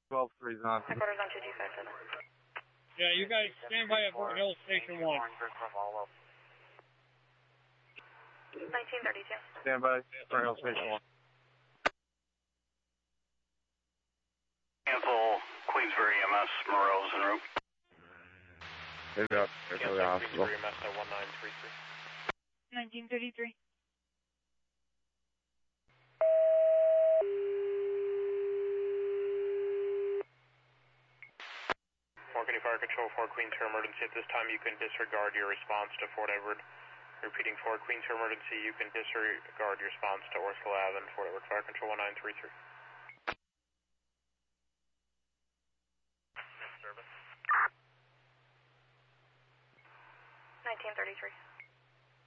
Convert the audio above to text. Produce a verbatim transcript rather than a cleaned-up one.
twelve three is on. Headquarters on two two five seven. Yeah, you guys stand by at Fort Hill Station one. nineteen thirty-two. Stand by, Fort Hill Station one. Cancel Queensbury M S, Morels en route. Maybe up to the hospital. Queensbury M S at one nine three three. nineteen thirty-three. Fort County Fire Control, Fort Queens for emergency. At this time, you can disregard your response to Fort Edward. Repeating, Fort Queens for emergency, you can disregard your response to Orskell Ave and Fort Edward. Fire Control one nine three three. nineteen thirty-three.